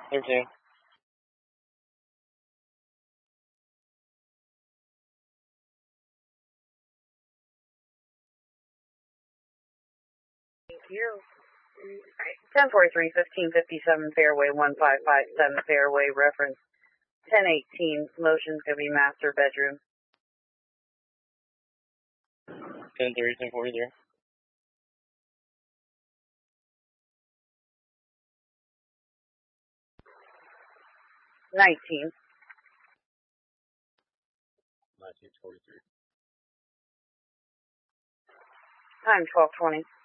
13. You're 1043, 1557 fairway, 1557 fairway, reference 1018, motion's gonna be master bedroom. 10-3, 10-43. $19. 1943. Time 12:20.